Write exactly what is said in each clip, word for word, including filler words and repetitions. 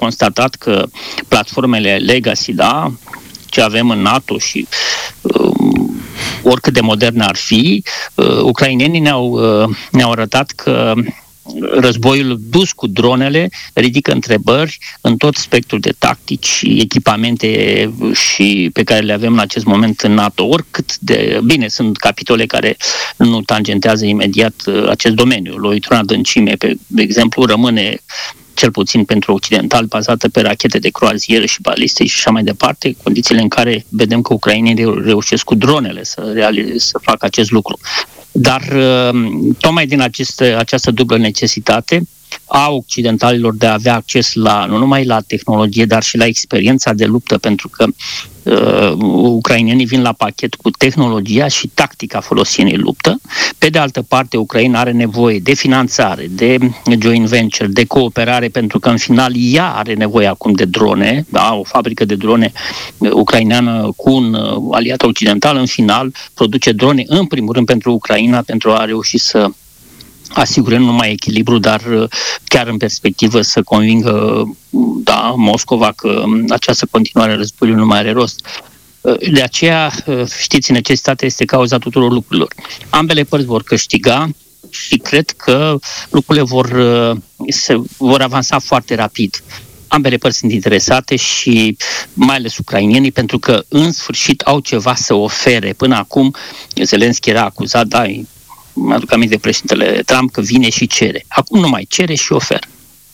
constatat că platformele legacy, da, ce avem în NATO și um, oricât de moderne ar fi, uh, ucrainenii ne-au, uh, ne-au arătat că războiul dus cu dronele ridică întrebări în tot spectrul de tactici și echipamente și pe care le avem în acest moment în NATO. Oricât de bine, sunt capitole care nu tangentează imediat acest domeniu. Lovitura în adâncime, pe, de exemplu, rămâne cel puțin pentru occidentali, bazată pe rachete de croazieră și baliste și așa mai departe, condițiile în care vedem că ucrainenii reușesc cu dronele să, realize, să facă acest lucru. Dar tocmai din aceste, această dublă necesitate a occidentalilor de a avea acces la, nu numai la tehnologie, dar și la experiența de luptă, pentru că uh, ucrainenii vin la pachet cu tehnologia și tactica folosită în luptă. Pe de altă parte, Ucraina are nevoie de finanțare, de joint venture, de cooperare, pentru că în final ea are nevoie acum de drone, da? O fabrică de drone ucraineană cu un aliat occidental, în final produce drone în primul rând pentru Ucraina, pentru a reuși să asigură nu numai echilibru, dar chiar în perspectivă să convingă, da, Moscova că această continuare a războiului nu mai are rost. De aceea, știți, necesitatea este cauza tuturor lucrurilor. Ambele părți vor câștiga și cred că lucrurile vor, se, vor avansa foarte rapid. Ambele părți sunt interesate și mai ales ucrainenii, pentru că în sfârșit au ceva să ofere. Până acum, Zelenski era acuzat, da, mă aduc aminte de președintele Trump, că vine și cere. Acum nu mai cere și oferă.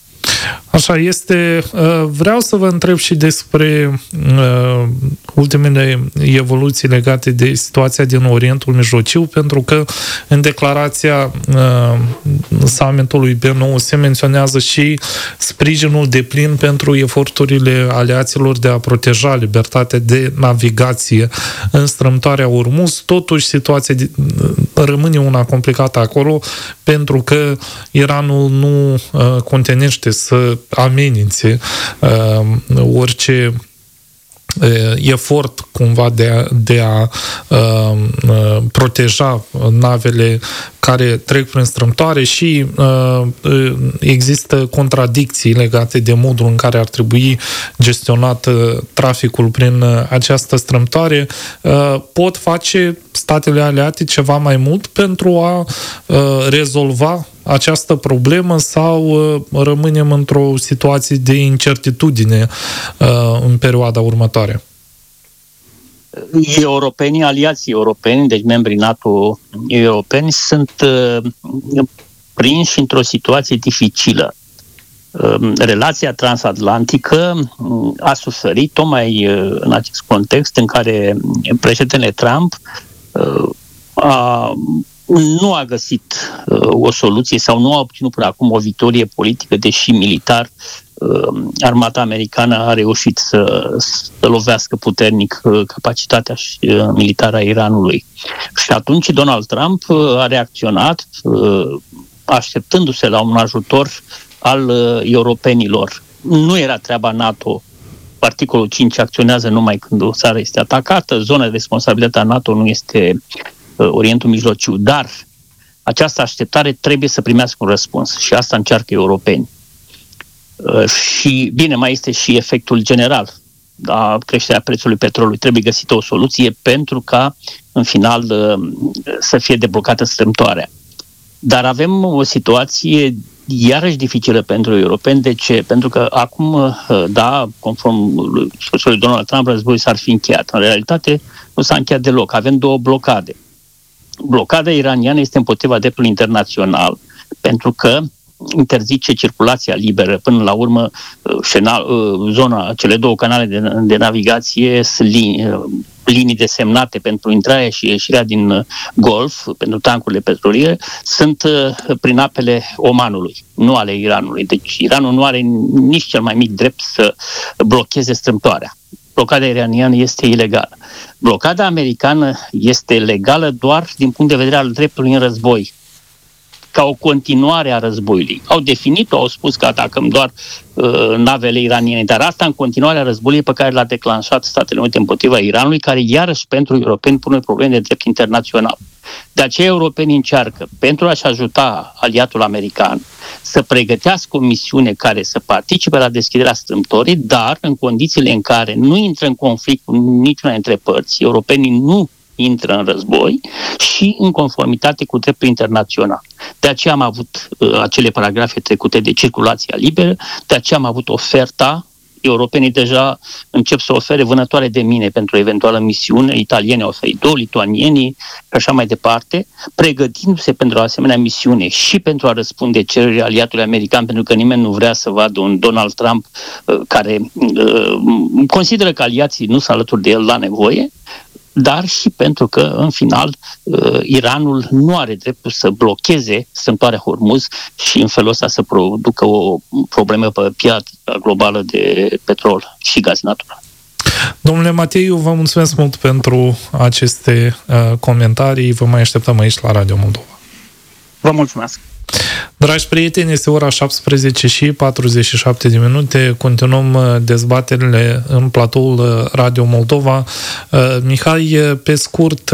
Așa este. Vreau să vă întreb și despre uh, ultimele evoluții legate de situația din Orientul Mijlociu, pentru că în declarația uh, summitului B nouă se menționează și sprijinul deplin pentru eforturile aliaților de a proteja libertatea de navigație în strâmtoarea Ormuz. Totuși, situația de, rămâne una complicată acolo, pentru că Iranul nu uh, contenește să amenințe uh, orice uh, efort cumva de a, de a uh, uh, proteja navele care trec prin strâmtoare și uh, există contradicții legate de modul în care ar trebui gestionat uh, traficul prin uh, această strâmtoare. Uh, pot face statele aliate ceva mai mult pentru a uh, rezolva această problemă sau uh, rămânem într-o situație de incertitudine uh, în perioada următoare? Europenii, aliații europeni, deci membrii NATO europeni, sunt uh, prinși într-o situație dificilă. Uh, relația transatlantică uh, a suferit tocmai uh, în acest context în care președintele Trump uh, a nu a găsit uh, o soluție sau nu a obținut până acum o victorie politică, deși militar uh, armata americană a reușit să, să lovească puternic uh, capacitatea și, uh, militară a Iranului. Și atunci Donald Trump uh, a reacționat uh, așteptându-se la un ajutor al uh, europenilor. Nu era treaba NATO. Articolul cinci acționează numai când o țară este atacată, zona de responsabilitate a NATO nu este Orientul Mijlociu, dar această așteptare trebuie să primească un răspuns și asta încearcă europenii. Și bine, mai este și efectul general, da, creșterea prețului petrolului. Trebuie găsită o soluție pentru ca în final să fie deblocată strâmtoarea. Dar avem o situație iarăși dificilă pentru europeni. De ce? Pentru că acum, da, conform lui Donald Trump, războiul s-ar fi încheiat. În realitate nu s-a încheiat deloc. Avem două blocade. Blocada iraniană este împotriva dreptului internațional, pentru că interzice circulația liberă. Până la urmă, zona, cele două canale de, de navigație sunt linii, linii desemnate pentru intrarea și ieșirea din Golf, pentru tancurile petroliere, sunt prin apele Omanului, nu ale Iranului. Deci Iranul nu are nici cel mai mic drept să blocheze strâmtoarea. Blocada iraniană este ilegală. Blocada americană este legală doar din punct de vedere al dreptului în război. ca o continuare a războiului. Au definit-o, au spus că atacăm doar uh, navele iraniene, dar asta în continuare a războiului pe care l-a declanșat Statele Unite împotriva Iranului, care iarăși pentru europeni pune probleme de drept internațional. De aceea europenii încearcă, pentru a-și ajuta aliatul american, să pregătească o misiune care să participe la deschiderea strâmtorii, dar în condițiile în care nu intră în conflict cu niciuna dintre părți, europenii nu intră în război și în conformitate cu dreptul internațional. De aceea am avut uh, acele paragrafe trecute de circulația liberă, de aceea am avut oferta. Europenii deja încep să ofere vânătoare de mine pentru o eventuală misiune, italieni au oferit două, lituanienii și așa mai departe, pregătindu-se pentru o asemenea misiune și pentru a răspunde cererii aliatului american, pentru că nimeni nu vrea să vadă un Donald Trump uh, care uh, consideră că aliații nu sunt alături de el la nevoie, dar și pentru că, în final, Iranul nu are dreptul să blocheze strâmtoarea Hormuz și în felul ăsta să producă o problemă pe piața globală de petrol și gaz natural. Domnule Mateiu, vă mulțumesc mult pentru aceste uh, comentarii. Vă mai așteptăm aici la Radio Moldova. Vă mulțumesc! Dragi prieteni, este ora șaptesprezece și patruzeci și șapte de minute. Continuăm dezbaterile în platoul Radio Moldova. Mihai, pe scurt,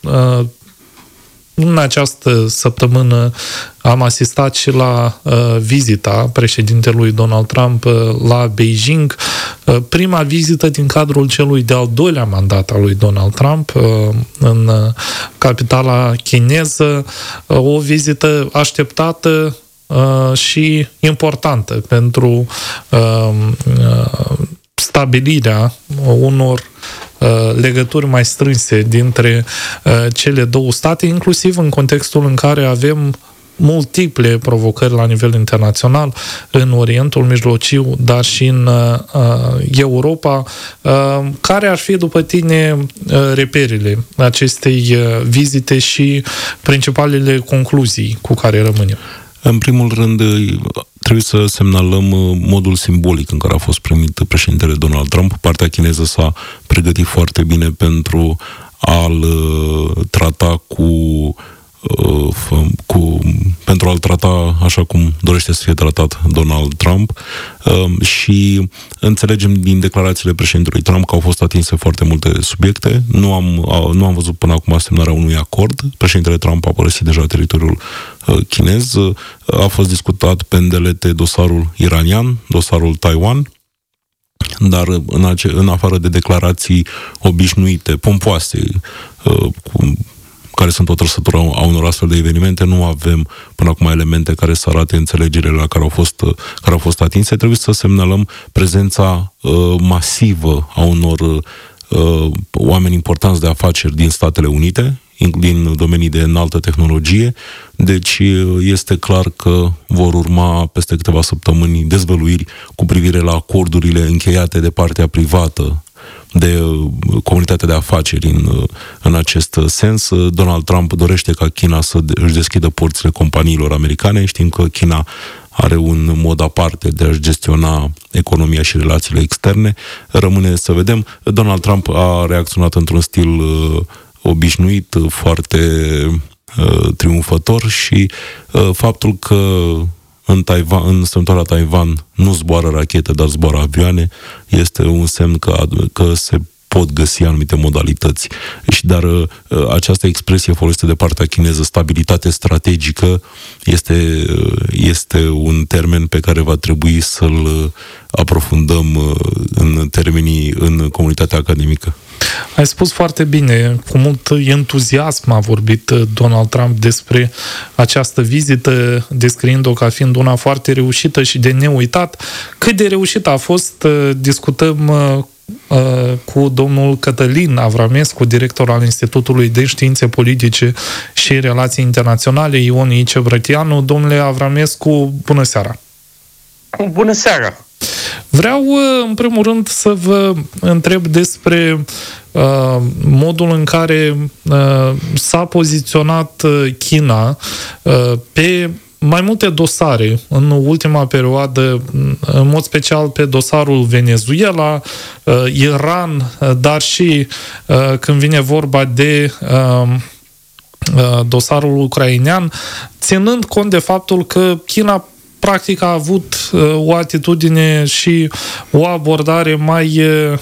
în această săptămână am asistat și la uh, vizita președintelui Donald Trump uh, la Beijing, uh, prima vizită din cadrul celui de-al doilea mandat al lui Donald Trump uh, în uh, capitala chineză, uh, o vizită așteptată uh, și importantă pentru uh, uh, stabilirea unor legături mai strânse dintre uh, cele două state, inclusiv în contextul în care avem multiple provocări la nivel internațional în Orientul Mijlociu, dar și în uh, Europa. Uh, care ar fi, după tine, uh, reperele acestei uh, vizite și principalele concluzii cu care rămânem? În primul rând, trebuie să semnalăm modul simbolic în care a fost primit președintele Donald Trump. Partea chineză s-a pregătit foarte bine pentru a-l trata cu, cu pentru a-l trata așa cum dorește să fie tratat Donald Trump și înțelegem din declarațiile președintelui Trump că au fost atinse foarte multe subiecte. Nu am, nu am văzut până acum semnarea unui acord. Președintele Trump a părăsit deja teritoriul chinez. A fost discutat pe îndelete dosarul iranian, dosarul Taiwan, dar în, ace- în afară de declarații obișnuite, pompoase, cu care sunt o trăsătură a unor astfel de evenimente, nu avem până acum elemente care să arate înțelegerile la care au fost, care au fost atinse. Trebuie să semnalăm prezența uh, masivă a unor uh, oameni importanți de afaceri din Statele Unite, din domenii de înaltă tehnologie, deci este clar că vor urma peste câteva săptămâni dezvăluiri cu privire la acordurile încheiate de partea privată de comunitatea de afaceri în, în acest sens. Donald Trump dorește ca China să își deschidă porțile companiilor americane. Știm că China are un mod aparte de a-și gestiona economia și relațiile externe. Rămâne să vedem. Donald Trump a reacționat într-un stil uh, obișnuit, foarte uh, triumfător și uh, faptul că în Taiwan, în strâmtoarea Taiwan nu zboară rachete, dar zboară avioane, este un semn că, că se pot găsi anumite modalități. Și dar uh, această expresie folosită de partea chineză, stabilitate strategică, este, uh, este un termen pe care va trebui să-l aprofundăm uh, în termenii, în comunitatea academică. Ai spus foarte bine, cu mult entuziasm a vorbit Donald Trump despre această vizită, descriind-o ca fiind una foarte reușită și de neuitat. Cât de reușită a fost, discutăm cu domnul Cătălin Avramescu, director al Institutului de Științe Politice și Relații Internaționale, Ion Icebrătianu. Domnule Avramescu, bună seara! Bună seara! Vreau, în primul rând, să vă întreb despre uh, modul în care uh, s-a poziționat China uh, pe mai multe dosare în ultima perioadă, în mod special pe dosarul Venezuela, uh, Iran, uh, dar și uh, când vine vorba de uh, dosarul ucrainean, ținând cont de faptul că China practic a avut o atitudine și o abordare mai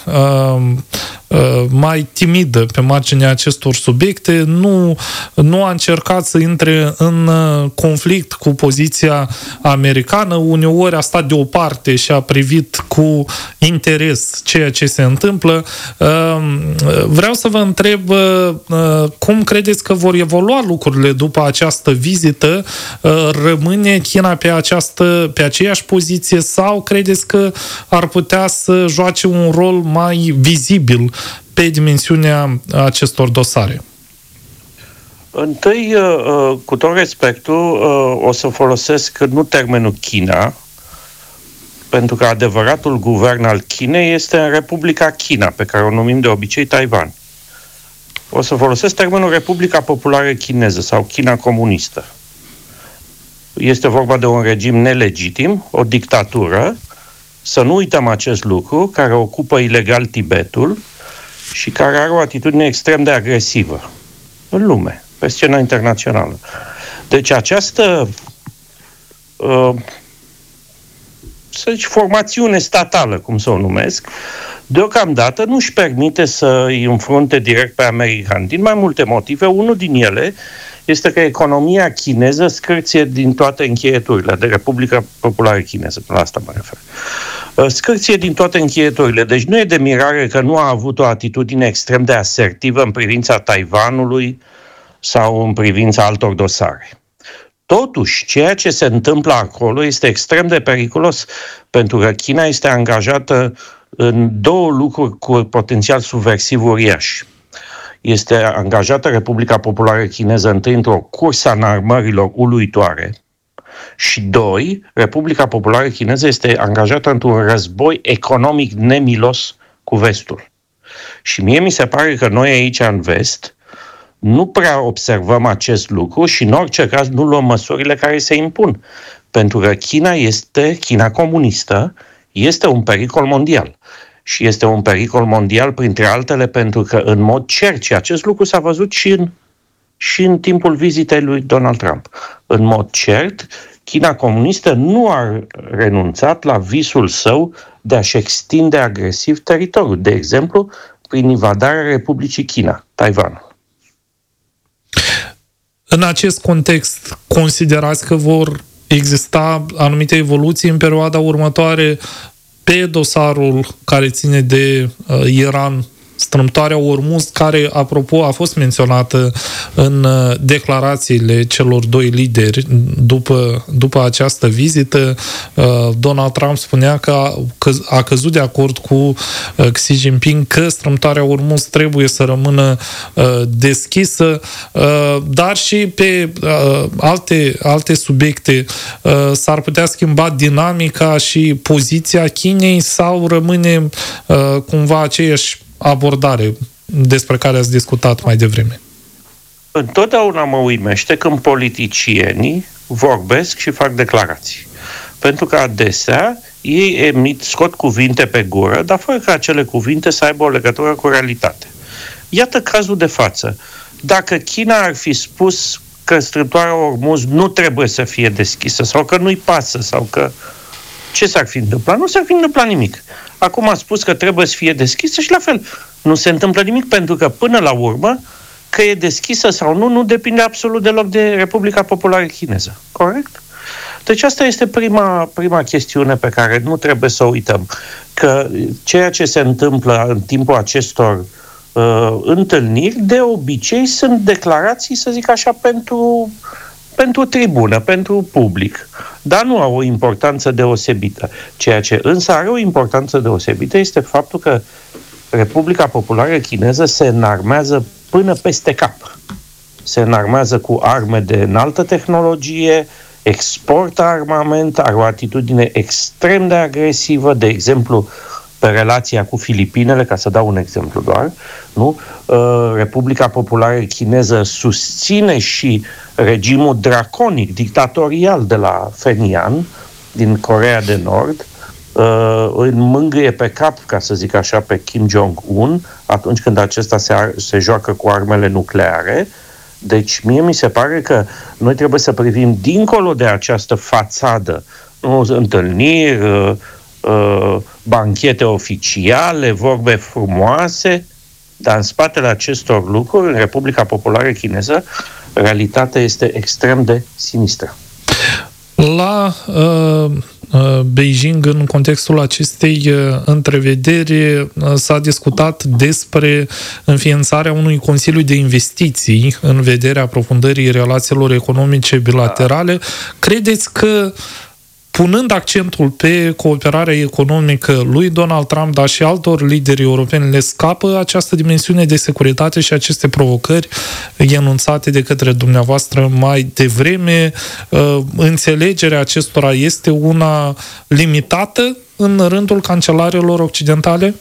mai timidă pe marginea acestor subiecte, nu, nu a încercat să intre în conflict cu poziția americană, uneori a stat deoparte și a privit cu interes ceea ce se întâmplă. Vreau să vă întreb cum credeți că vor evolua lucrurile după această vizită? Rămâne China pe, această, pe aceeași poziție sau credeți că ar putea să joace un rol mai vizibil pe dimensiunea acestor dosare? Întâi, cu tot respectul, o să folosesc nu termenul China, pentru că adevăratul guvern al Chinei este în Republica China, pe care o numim de obicei Taiwan. O să folosesc termenul Republica Populară Chineză sau China Comunistă. Este vorba de un regim nelegitim, o dictatură, să nu uităm acest lucru, care ocupă ilegal Tibetul și care are o atitudine extrem de agresivă în lume, pe scena internațională. Deci această uh, să zic, formațiune statală, cum să o numesc, deocamdată nu își permite să îi înfrunte direct pe americani, din mai multe motive. Unul din ele este că economia chineză scârție din toate încheieturile, de Republica Populară Chineză, la asta mă refer. Scârție din toate încheieturile. Deci nu e de mirare că nu a avut o atitudine extrem de asertivă în privința Taiwanului sau în privința altor dosare. Totuși, ceea ce se întâmplă acolo este extrem de periculos, pentru că China este angajată în două lucruri cu potențial subversiv uriaș. Este angajată Republica Populară Chineză întâi într-o cursă în armărilor uluitoare și doi, Republica Populară Chineză este angajată într-un război economic nemilos cu vestul. Și mie mi se pare că noi aici în vest nu prea observăm acest lucru și în orice caz nu luăm măsurile care se impun. Pentru că China este, China comunistă, este un pericol mondial. Și este un pericol mondial, printre altele, pentru că, în mod cert, și acest lucru s-a văzut și în, și în timpul vizitei lui Donald Trump. În mod cert, China comunistă nu a renunțat la visul său de a-și extinde agresiv teritoriul, de exemplu, prin invadarea Republicii China, Taiwan. În acest context, considerați că vor exista anumite evoluții în perioada următoare pe dosarul care ține de uh, Iran, strâmtoarea Ormuz, care, apropo, a fost menționată în uh, declarațiile celor doi lideri după, după această vizită. Uh, Donald Trump spunea că a, că a căzut de acord cu uh, Xi Jinping că strâmtoarea Ormuz trebuie să rămână uh, deschisă, uh, dar și pe uh, alte, alte subiecte uh, s-ar putea schimba dinamica și poziția Chinei sau rămâne uh, cumva aceeași abordare despre care ați discutat mai devreme? Întotdeauna mă uimește când politicienii vorbesc și fac declarații. Pentru că adesea ei emit, scot cuvinte pe gură, dar fără ca acele cuvinte să aibă o legătură cu realitatea. Iată cazul de față. Dacă China ar fi spus că strâmtoarea Ormuz nu trebuie să fie deschisă sau că nu-i pasă sau că ce s-ar fi întâmplat? Nu s-ar fi întâmplat nimic. Acum a spus că trebuie să fie deschisă și la fel. Nu se întâmplă nimic pentru că până la urmă, că e deschisă sau nu, nu depinde absolut deloc de Republica Populară Chineză. Corect? Deci asta este prima, prima chestiune pe care nu trebuie să o uităm. Că ceea ce se întâmplă în timpul acestor uh, întâlniri, de obicei sunt declarații, să zic așa, pentru... pentru tribună, pentru public, dar nu au o importanță deosebită. Ceea ce însă are o importanță deosebită este faptul că Republica Populară Chineză se înarmează până peste cap. Se înarmează cu arme de înaltă tehnologie, exportă armament, are o atitudine extrem de agresivă, de exemplu, pe relația cu Filipinele, ca să dau un exemplu doar, nu? Republica Populară Chineză susține și regimul draconic, dictatorial de la Phenian, din Coreea de Nord, îl mângâie pe cap, ca să zic așa, pe Kim Jong-un, atunci când acesta se, se joacă cu armele nucleare, Deci mie mi se pare că noi trebuie să privim dincolo de această fațadă, nu, întâlniri, uh, uh, banchete oficiale, vorbe frumoase, dar în spatele acestor lucruri, în Republica Populară Chineză, realitatea este extrem de sinistră. La uh, uh, Beijing, în contextul acestei uh, întrevederi, uh, s-a discutat despre înființarea unui Consiliu de Investiții în vederea aprofundării relațiilor economice bilaterale. Credeți că, punând accentul pe cooperarea economică lui Donald Trump, dar și altor lideri europeni, le scapă această dimensiune de securitate și aceste provocări enunțate de către dumneavoastră mai devreme? Înțelegerea acestora este una limitată în rândul cancelarelor occidentale?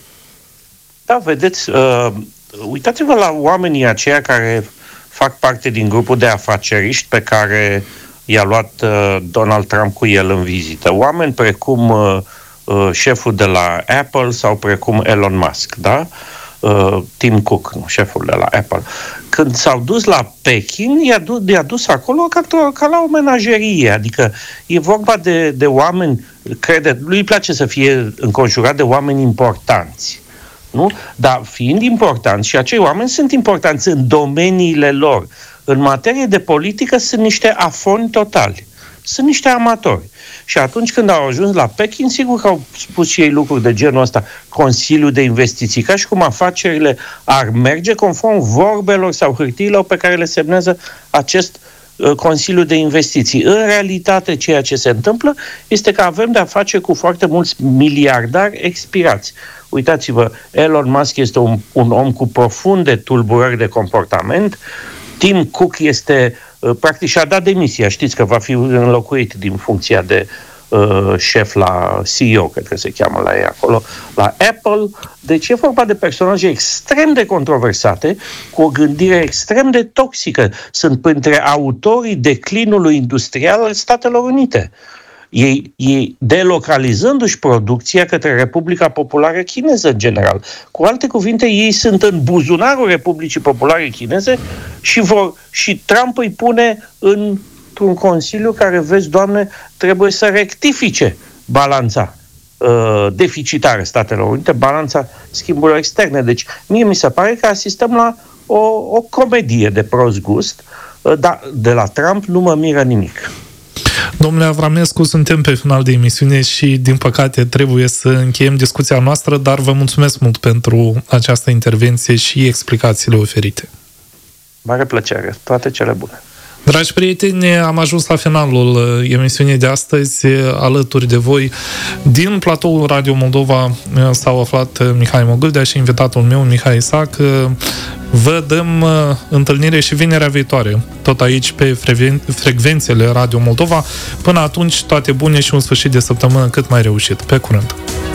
Da, vedeți, uh, uitați-vă la oamenii aceia care fac parte din grupul de afaceriști pe care i-a luat uh, Donald Trump cu el în vizită. Oameni precum uh, uh, șeful de la Apple sau precum Elon Musk, da? Uh, Tim Cook, nu, șeful de la Apple. Când s-au dus la Pekin, i-a dus, i-a dus acolo ca, ca la o menagerie, adică e vorba de, de oameni, crede, lui îi place să fie înconjurat de oameni importanți. Nu? Dar fiind importanți, și acei oameni sunt importanți în domeniile lor, în materie de politică sunt niște afoni totali. Sunt niște amatori. Și atunci când au ajuns la Pekin, sigur că au spus și ei lucruri de genul ăsta, Consiliul de Investiții, ca și cum afacerile ar merge conform vorbelor sau hârtiilor pe care le semnează acest uh, Consiliu de Investiții. În realitate, ceea ce se întâmplă este că avem de-a face cu foarte mulți miliardari expirați. Uitați-vă, Elon Musk este un, un om cu profunde tulburări de comportament. Tim Cook este, practic și-a dat demisia, știți că va fi înlocuit din funcția de uh, șef la C E O, cred că se cheamă la ei acolo, la Apple. Deci e vorba de personaje extrem de controversate, cu o gândire extrem de toxică. Sunt printre autorii declinului industrial al Statelor Unite. Ei, ei delocalizându-și producția către Republica Populară Chineză în general. Cu alte cuvinte, ei sunt în buzunarul Republicii Populare Chineze și, vor, și Trump îi pune într-un consiliu care, vezi, Doamne, trebuie să rectifice balanța uh, deficitară Statelor Unite, balanța schimburilor externe. Deci, mie mi se pare că asistăm la o, o comedie de prost gust, uh, dar de la Trump nu mă miră nimic. Domnule Avramescu, suntem pe final de emisiune și, din păcate, trebuie să încheiem discuția noastră, dar vă mulțumesc mult pentru această intervenție și explicațiile oferite. Mare plăcere. Toate cele bune. Dragi prieteni, am ajuns la finalul emisiunii de astăzi. Alături de voi, din platoul Radio Moldova, s-au aflat Mihai Mogâldea și invitatul meu, Mihai Isaac. Vă dăm întâlnire și vinerea viitoare, tot aici pe frecvențele Radio Moldova. Până atunci, toate bune și un sfârșit de săptămână cât mai reușit. Pe curând!